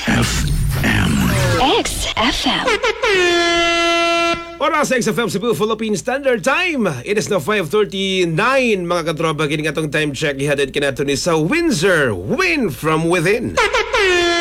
XFM. XFM. Oras sa XFM Cebu Philippine Standard Time. It is now 5:39 mga katropa. Kini atong time check ihatid kinato ni sa Windsor. Win from within.